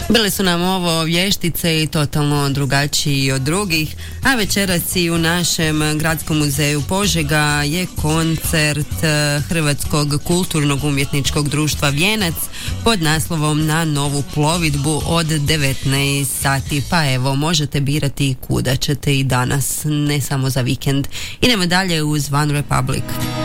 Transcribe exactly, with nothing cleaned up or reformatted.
Bile su nam ovo vještice i totalno drugačiji od drugih, a večeras i u našem Gradskom muzeju Požega je koncert Hrvatskog kulturnog umjetničkog društva Vijenac pod naslovom Na novu plovidbu od devetnaest sati. Pa evo, možete birati kuda ćete i danas, ne samo za vikend. Idemo dalje uz One Republic.